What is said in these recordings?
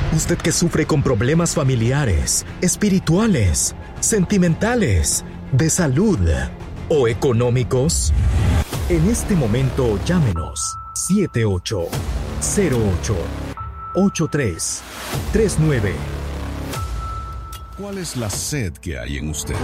Usted que sufre con problemas familiares, espirituales, sentimentales, de salud o económicos. En este momento llámenos 7808-8339. ¿Cuál es la sed que hay en usted?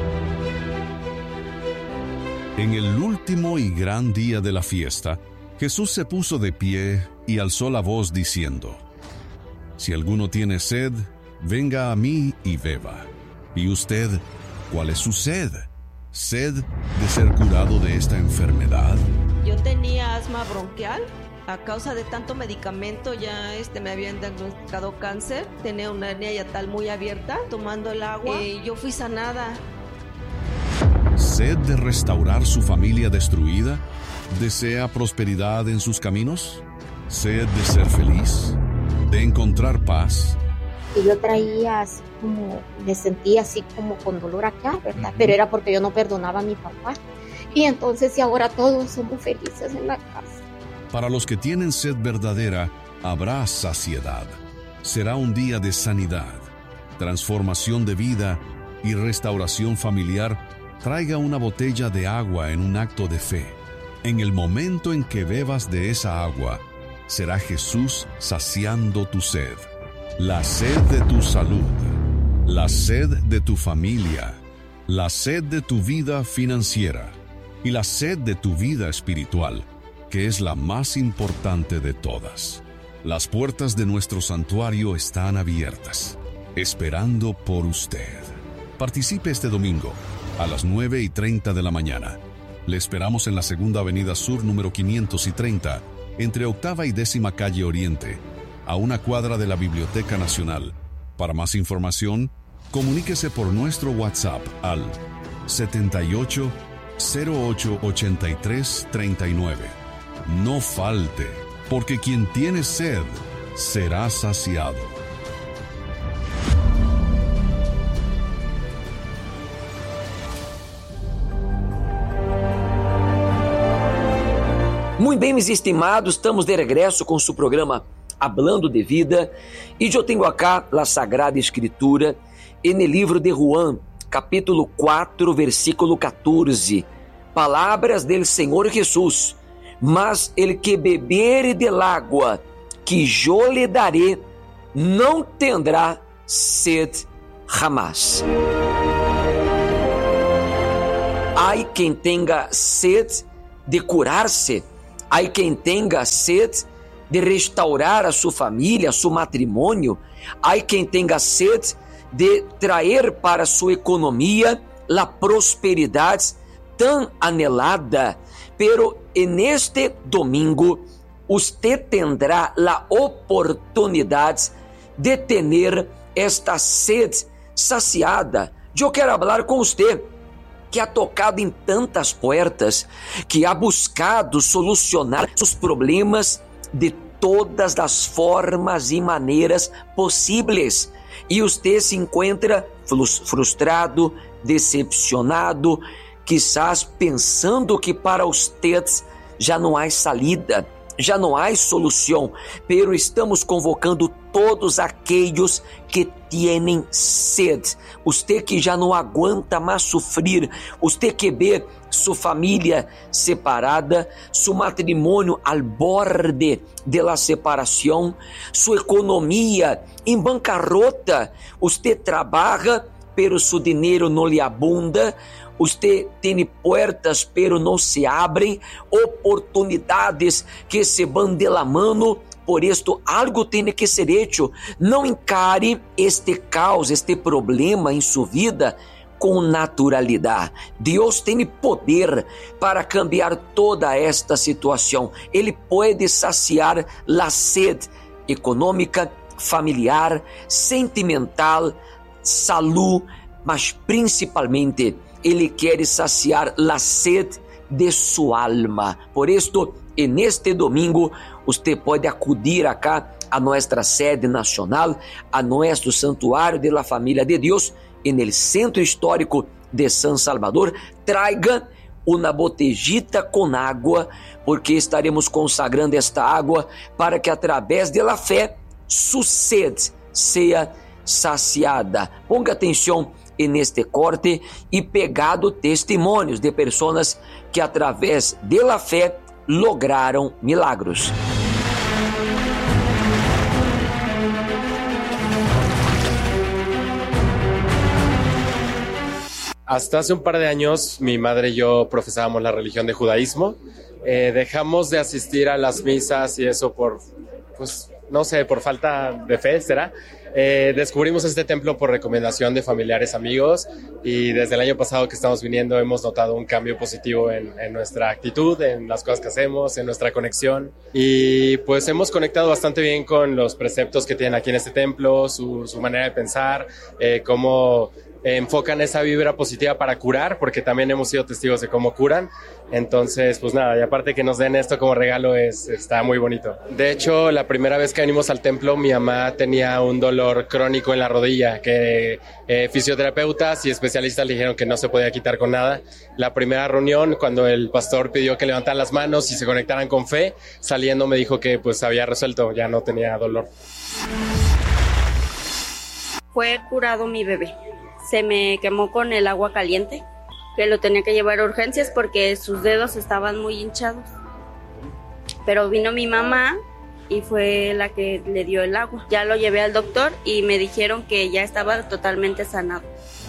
En el último y gran día de la fiesta, Jesús se puso de pie y alzó la voz diciendo: Si alguno tiene sed, venga a mí y beba. ¿Y usted, cuál es su sed? ¿Sed de ser curado de esta enfermedad? Yo tenía asma bronquial. A causa de tanto medicamento ya me habían diagnosticado cáncer. Tenía una hernia yatal muy abierta. Tomando el agua, yo fui sanada. ¿Sed de restaurar su familia destruida? ¿Desea prosperidad en sus caminos? ¿Sed de ser feliz? ¿De encontrar paz? Y yo traía así como, me sentía así como con dolor acá, ¿verdad? Pero era porque yo no perdonaba a mi papá. Y entonces y ahora todos somos felices en la casa. Para los que tienen sed verdadera, habrá saciedad. Será un día de sanidad, transformación de vida y restauración familiar. Traiga una botella de agua en un acto de fe. En el momento en que bebas de esa agua, será Jesús saciando tu sed. La sed de tu salud, la sed de tu familia, la sed de tu vida financiera y la sed de tu vida espiritual, que es la más importante de todas. Las puertas de nuestro santuario están abiertas, esperando por usted. Participe este domingo a las 9:30 de la mañana. Le esperamos en la Segunda Avenida Sur, número 530, entre Octava y 10ª Calle Oriente, a una cuadra de la Biblioteca Nacional. Para más información, comuníquese por nuestro WhatsApp al 78 08 83 39. No falte, porque quien tiene sed será saciado. Muito bem, meus estimados, estamos de regresso com o programa Hablando de Vida, e eu tenho acá a Sagrada Escritura no livro de Juan, capítulo 4, versículo 14. Palavras del Senhor Jesus: mas el que bebere del agua que eu lhe daré, não tendrá sed jamás. Há quem tenha sede de curar-se, há quem tenha sede de restaurar a sua família, seu matrimônio, há quem tenha sede de trazer para sua economia a prosperidade tão anelada. Pero en este domingo, usted tendrá a oportunidade de ter esta sede saciada. Eu quero falar com você que ha tocado em tantas portas, que ha buscado solucionar os problemas de todas as formas e maneiras possíveis, e você se encontra frustrado, decepcionado, quizás pensando que para ustedes já não há salida, já não há solução, pero estamos convocando todos aqueles que têm sede. Você que já não aguenta mais sofrer, você que vê sua família separada, seu matrimônio al borde de la separação, sua economia em bancarrota, você trabalha, pero seu dinheiro não lhe abunda, você tem portas, pero não se abrem, oportunidades que se van de la mano. Por isto, algo tem que ser hecho. Não encare este caos, este problema em sua vida com naturalidade. Deus tem poder para cambiar toda esta situação. Ele pode saciar a sede econômica, familiar, sentimental, saúde, mas principalmente Ele quer saciar a sede de sua alma. Por isto, neste domingo, você pode acudir acá a nossa sede nacional, a nosso santuário de la Família de Deus, no Centro Histórico de San Salvador. Traiga uma botejita com água, porque estaremos consagrando esta água para que, através da fé, su sed sea saciada. Ponga atenção neste corte e pegado testemunhos de pessoas que através de la fé lograram milagros. Hasta hace un par de años mi madre y yo profesábamos la religión de judaísmo. Dejamos de asistir a las misas y eso por, pues, no sé, por falta de fe, ¿será? Descubrimos este templo por recomendación de familiares, amigos, y desde el año pasado que estamos viniendo hemos notado un cambio positivo en nuestra actitud, en las cosas que hacemos, en nuestra conexión, y pues hemos conectado bastante bien con los preceptos que tienen aquí en este templo, su manera de pensar, cómo enfocan esa vibra positiva para curar, porque también hemos sido testigos de cómo curan. Entonces, pues nada, y aparte que nos den esto como regalo está muy bonito. De hecho, la primera vez que venimos al templo, mi mamá tenía un dolor crónico en la rodilla que fisioterapeutas y especialistas le dijeron que no se podía quitar con nada. La primera reunión, cuando el pastor pidió que levantaran las manos y se conectaran con fe, saliendo me dijo que pues había resuelto, ya no tenía dolor. Fue curado mi bebé. Se me quemó con el agua caliente, que lo tenía que llevar a urgencias porque sus dedos estaban muy hinchados. Pero vino mi mamá y fue la que le dio el agua. Ya lo llevé al doctor y me dijeron que ya estaba totalmente sanado.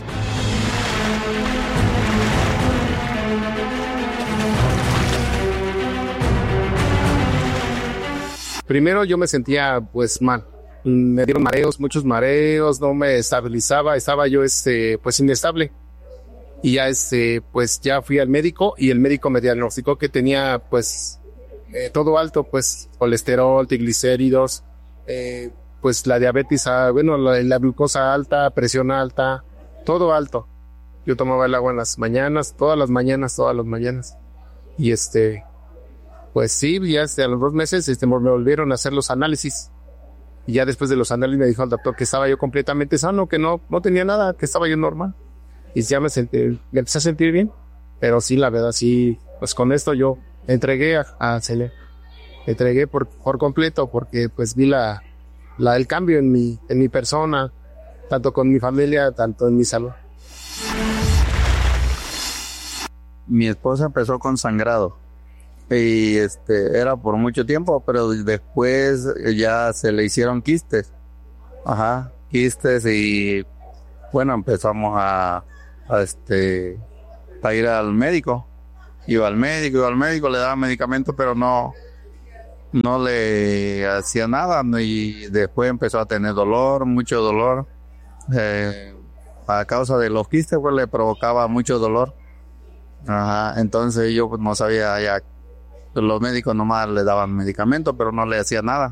Primero yo me sentía pues mal. Me dieron mareos, muchos mareos, no me estabilizaba, estaba yo pues inestable. Y ya pues ya fui al médico y el médico me diagnosticó que tenía pues todo alto, pues colesterol, triglicéridos, pues la diabetes, la glucosa alta, presión alta, todo alto. Yo tomaba el agua en las mañanas, todas las mañanas. Y pues sí, ya a los 2 meses me volvieron a hacer los análisis. Y ya después de los análisis me dijo el doctor que estaba yo completamente sano, que no tenía nada, que estaba yo normal. Y ya me empecé a sentir bien. Pero sí, la verdad, sí, pues con esto yo entregué a Cele. Entregué por completo porque pues vi el cambio en mi persona, tanto con mi familia, tanto en mi salud. Mi esposa empezó con sangrado. Y era por mucho tiempo, pero después ya se le hicieron quistes. Quistes y bueno, empezamos a ir al médico. Iba al médico, le daba medicamentos, pero no le hacía nada. Y después empezó a tener dolor, mucho dolor. A causa de los quistes, pues le provocaba mucho dolor. Entonces yo pues no sabía ya. Los médicos nomás le daban medicamentos, pero no le hacían nada.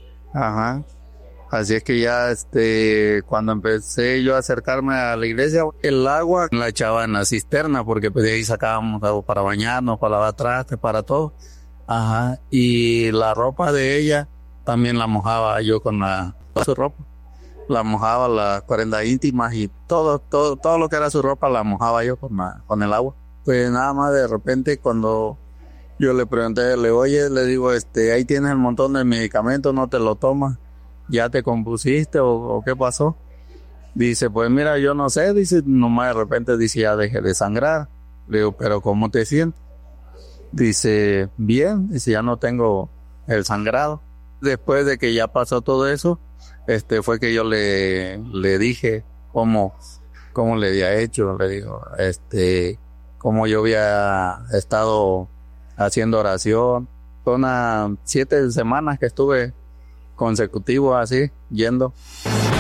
Así es que ya cuando empecé yo a acercarme a la iglesia, el agua la echaba en la cisterna, porque pues de ahí sacábamos agua para bañarnos, para lavar trastes, para todo. Y la ropa de ella también la mojaba yo con su ropa. La mojaba, las 40 íntimas y todo lo que era su ropa la mojaba yo con el agua. Pues nada más de repente cuando yo le pregunté, le digo, ahí tienes el montón de medicamentos, ¿no te lo tomas? ¿Ya te compusiste o qué pasó? Dice, pues mira, yo no sé, dice, nomás de repente dice, ya dejé de sangrar. Le digo, ¿pero cómo te sientes? Dice, bien, dice, ya no tengo el sangrado. Después de que ya pasó todo eso, fue que yo le dije cómo le había hecho, le digo, cómo yo había estado haciendo oración. Son 7 semanas que estuve consecutivos así, yendo.